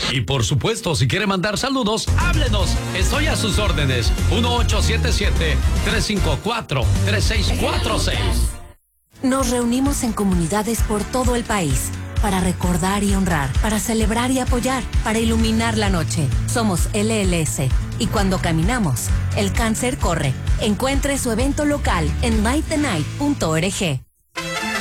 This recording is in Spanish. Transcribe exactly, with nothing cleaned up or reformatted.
Y por supuesto, si quiere mandar saludos, háblenos. Estoy a sus órdenes. uno ocho siete siete, tres cinco cuatro, tres seis cuatro seis. Nos reunimos en comunidades por todo el país para recordar y honrar, para celebrar y apoyar, para iluminar la noche. Somos L L S y cuando caminamos, el cáncer corre. Encuentre su evento local en light the night punto org.